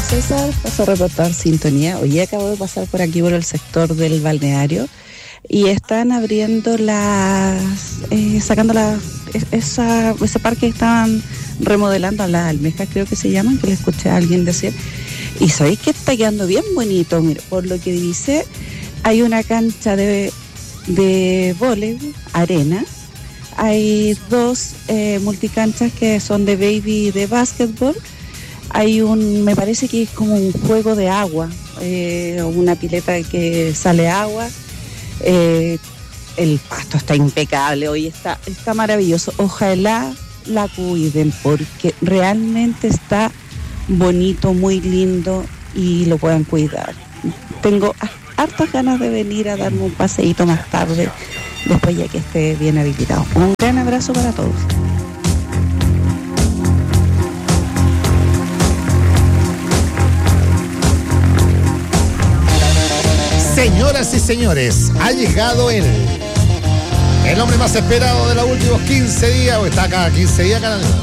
César, paso a reportar sintonía. Hoy acabo de pasar por aquí, por el sector del balneario, y están abriendo sacando ese parque que estaban remodelando, a las almejas creo que se llaman, que le escuché a alguien decir. Y sabéis que está quedando bien bonito. Mira, por lo que dice, hay una cancha de vóley, arena. Hay dos multicanchas que son de baby y de básquetbol. Hay me parece que es como un juego de agua, una pileta que sale agua. El pasto está impecable, hoy está maravilloso. Ojalá la cuiden porque realmente está bonito, muy lindo y lo puedan cuidar. Tengo hartas ganas de venir a darme un paseíto más tarde, después ya que esté bien habilitado. Un gran abrazo para todos. Señoras y señores, ha llegado el hombre más esperado de los últimos 15 días, o está cada 15 días cada día.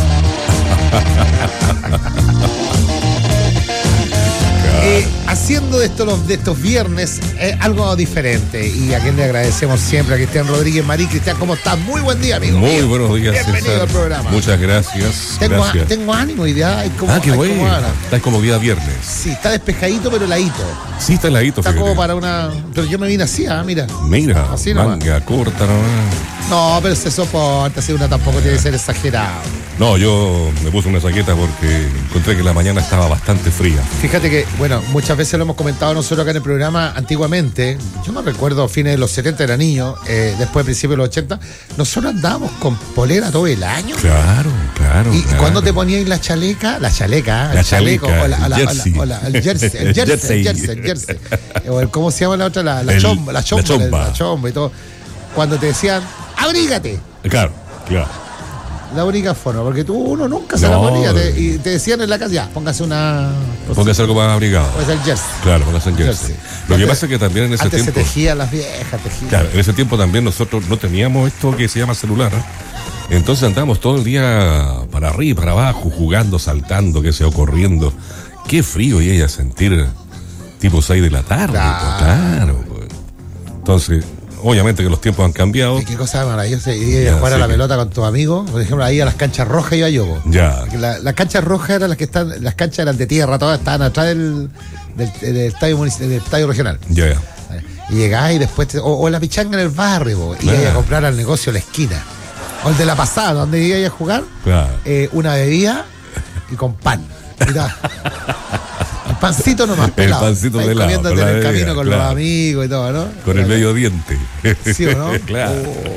Haciendo de estos viernes algo diferente, y a quien le agradecemos siempre, a Cristian Rodríguez Marí. Cristian, ¿cómo estás? Muy buen día, amigo. Muy buenos días, bienvenido César. al programa. Muchas gracias. Tengo ánimo y ya. Qué bueno. Está como día viernes. Sí, está despejadito pero heladito. Sí, está heladito. Está fíjate. como para una... Pero yo me vine así, mira. Mira, así nomás. manga corta nomás. No, pero se soporta, si una tampoco tiene que ser exagerado. No, yo me puse una chaqueta porque encontré que la mañana estaba bastante fría. Fíjate que, bueno, muchas veces lo hemos comentado nosotros acá en el programa. Antiguamente, yo me recuerdo fines de los 70, era niño, después de principios de los 80, nosotros andábamos con polera todo el año. Claro. Y cuando te poníais la chaleca, el chaleco, el jersey, o ¿cómo se llama la otra? La chomba y todo. Cuando te decían, abrígate. Claro. La única forma, porque uno nunca se la ponía, y te decían en la casa, ya, póngase algo más abrigado. Pues el jersey. Claro, póngase el jersey. Lo que pasa es que también en ese antes tiempo... se tejían las viejas, Claro, en ese tiempo también nosotros no teníamos esto que se llama celular, Entonces andábamos todo el día para arriba, para abajo, jugando, saltando, corriendo. Qué frío y ella sentir tipo 6 de la tarde. Claro. Pues. Entonces... Obviamente que los tiempos han cambiado. ¿Qué cosa maravillosa? Ir a jugar a la pelota con tus amigos. Por ejemplo, ahí a las canchas rojas iba yo. Ya. Las canchas rojas eran las canchas eran de tierra, todas estaban atrás del estadio regional. Ya. Y llegabas y después, o la pichanga en el barrio, y ibas a comprar al negocio la esquina. O el de la pasada, donde ibas a jugar, una bebida y con pan. Mirá. El pancito nomás, pelado. El pancito pelado. Comiéndote en el camino con los amigos y todo, ¿no? Con el medio diente. ¿Sí o no? Claro.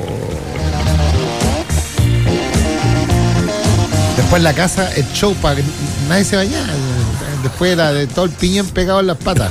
Después en la casa, el show para que nadie se bañara. Después era de todo el piñón pegado en las patas.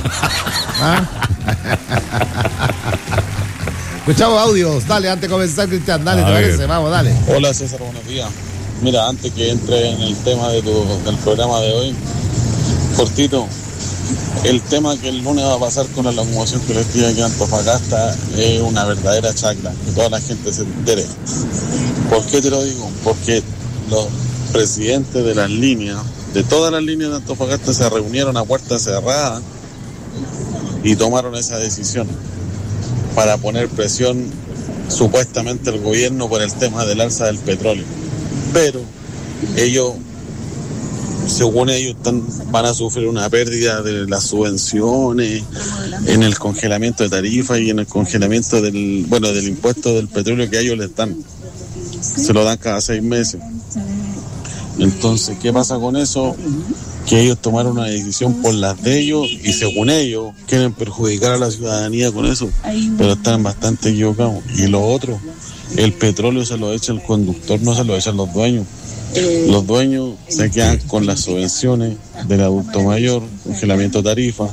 Escuchamos audios. Dale, antes de comenzar, Cristian. Dale, ¿te parece? Vamos, dale. Hola, César, buenos días. Mira, antes que entre en el tema del programa de hoy, cortito, el tema que el lunes va a pasar con la locomoción colectiva aquí en Antofagasta es una verdadera chacra, que toda la gente se entere. ¿Por qué te lo digo? Porque los presidentes de las líneas, de todas las líneas de Antofagasta, se reunieron a puerta cerrada y tomaron esa decisión para poner presión supuestamente al gobierno por el tema del alza del petróleo. Pero ellos, según ellos, van a sufrir una pérdida de las subvenciones, en el congelamiento de tarifas y en el congelamiento del impuesto del petróleo que a ellos les dan. Se lo dan cada 6 meses. Entonces, ¿qué pasa con eso? Que ellos tomaron una decisión por las de ellos y según ellos quieren perjudicar a la ciudadanía con eso, pero están bastante equivocados. Y lo otro, el petróleo se lo echa el conductor, no se lo echan los dueños. Los dueños se quedan con las subvenciones del adulto mayor, congelamiento de tarifa,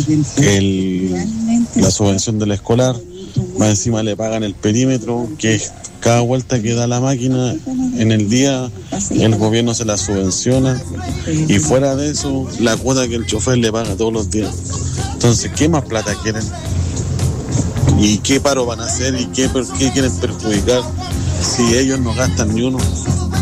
la subvención del escolar, más encima le pagan el perímetro, que es cada vuelta que da la máquina en el día, el gobierno se la subvenciona, y fuera de eso, la cuota que el chofer le paga todos los días. Entonces, ¿qué más plata quieren? ¿Y qué paro van a hacer? ¿Y qué quieren perjudicar si ellos no gastan ni uno?